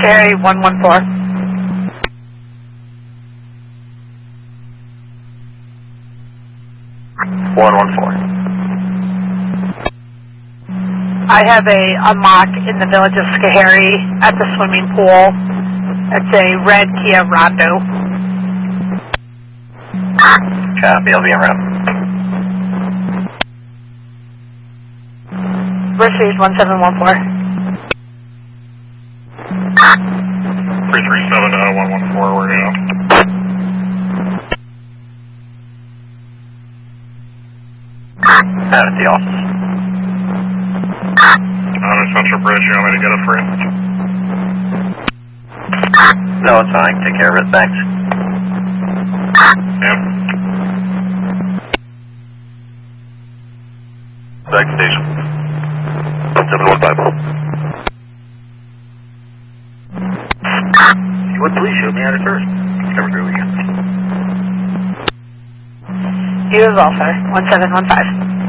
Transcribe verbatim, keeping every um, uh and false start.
Scary one one four. one one four. I have a, a mock in the village of Schoharie at the swimming pool. It's a red Kia Rondo. Copy, I'll be en route. Received one seven one four. three three seven uh, one one four, we're out. Out at the office. On a Central Bridge, you want me to get it for you? No, it's fine. I can take care of it. Thanks. Yeah. Back to station. one seven one five. You would please show me out at first. Have a great weekend. You as well, sir. one seven one five.